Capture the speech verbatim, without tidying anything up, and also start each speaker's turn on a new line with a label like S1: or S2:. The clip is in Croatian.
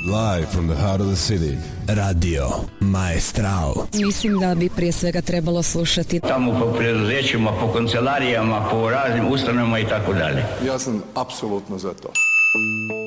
S1: Live from the heart of the city.
S2: Radio Maestral.
S3: Mislim da bi prije svega trebalo slušati
S4: tamo po preduzećima, po kancelarijama, po raznim ustanovama i tako dalje.
S5: Ja sam apsolutno za to.